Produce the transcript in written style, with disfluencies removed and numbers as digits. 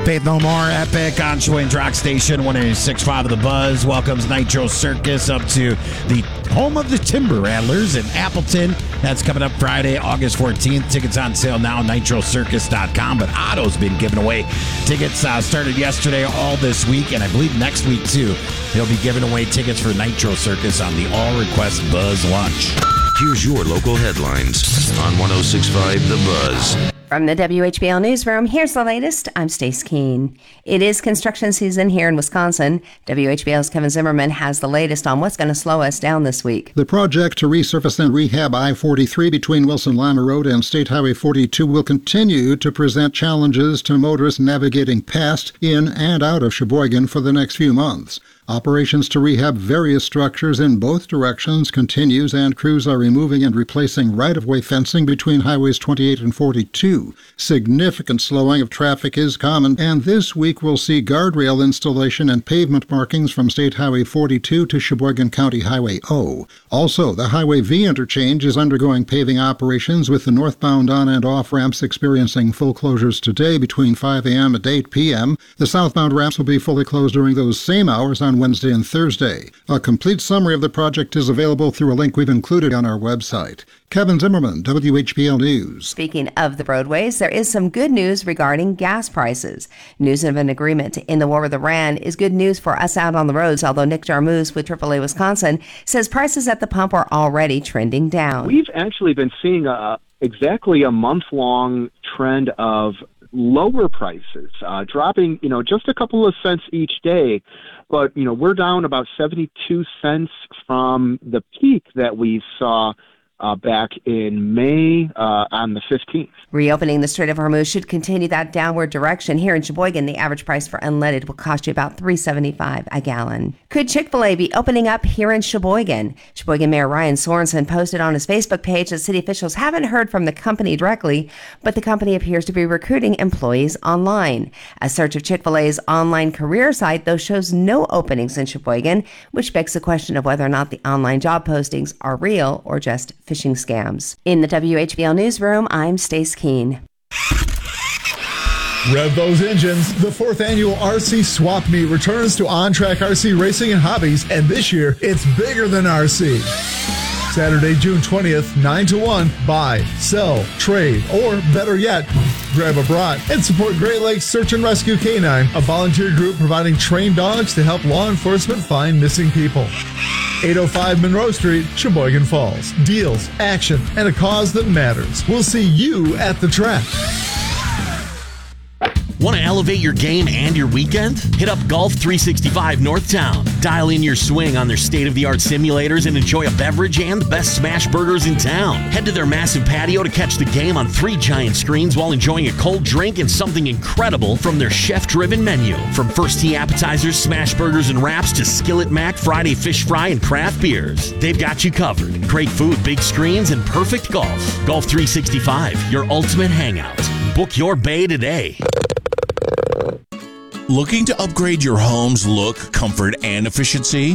Faith No More, Epic on Sheboygan's Rock Station, 106.5 of the Buzz welcomes Nitro Circus up to the home of the Timber Rattlers in Appleton. That's coming up Friday, August 14th. Tickets on sale now, nitrocircus.com. But Otto's been giving away tickets. Started yesterday, all this week, and I believe next week, too. He'll be giving away tickets for Nitro Circus on the All Request Buzz Lunch. Here's your local headlines on 106.5 The Buzz. From the WHBL Newsroom, here's the latest. I'm Stace Keene. It is construction season here in Wisconsin. WHBL's Kevin Zimmerman has the latest on what's going to slow us down this week. The project to resurface and rehab I-43 between Wilson-Lima Road and State Highway 42 will continue to present challenges to motorists navigating past, in, and out of Sheboygan for the next few months. Operations to rehab various structures in both directions continues, and crews are removing and replacing right-of-way fencing between highways 28 and 42. Significant slowing of traffic is common, and this week we'll see guardrail installation and pavement markings from State Highway 42 to Sheboygan County Highway O. Also, the Highway V interchange is undergoing paving operations, with the northbound on- and off-ramps experiencing full closures today between 5 a.m. and 8 p.m. The southbound ramps will be fully closed during those same hours on Wednesday and Thursday. A complete summary of the project is available through a link we've included on our website. Kevin Zimmerman, WHBL News. Speaking of the roadways, there is some good news regarding gas prices. News of an agreement in the war with Iran is good news for us out on the roads, although Nick Jarmusch with AAA Wisconsin says prices at the pump are already trending down. We've actually been seeing exactly a month-long trend of lower prices, dropping, just a couple of cents each day. But, we're down about 72 cents from the peak that we saw back in May on the 15th. Reopening the Strait of Hormuz should continue that downward direction. Here in Sheboygan, the average price for unleaded will cost you about $3.75 a gallon. Could Chick-fil-A be opening up here in Sheboygan? Sheboygan Mayor Ryan Sorensen posted on his Facebook page that city officials haven't heard from the company directly, but the company appears to be recruiting employees online. A search of Chick-fil-A's online career site, though, shows no openings in Sheboygan, which begs the question of whether or not the online job postings are real or just phishing scams. In the WHBL Newsroom, I'm Stace Keene. Rev those engines. The 4th annual RC Swap Meet returns to On Track RC Racing and Hobbies, and this year it's bigger than RC. Saturday, June 20th, 9 to 1. Buy, sell, trade, or better yet, grab a brat and support Great Lakes Search and Rescue Canine, a volunteer group providing trained dogs to help law enforcement find missing people. 805 Monroe Street, Sheboygan Falls. Deals, action, and a cause that matters. We'll see you at the track. Want to elevate your game and your weekend? Hit up Golf 365 Northtown. Dial in your swing on their state-of-the-art simulators and enjoy a beverage and the best smash burgers in town. Head to their massive patio to catch the game on 3 giant screens while enjoying a cold drink and something incredible from their chef-driven menu. From first tee appetizers, smash burgers and wraps to Skillet Mac, Friday fish fry, and craft beers. They've got you covered. Great food, big screens, and perfect golf. Golf 365, your ultimate hangout. Book your bay today. Looking to upgrade your home's look, comfort, and efficiency?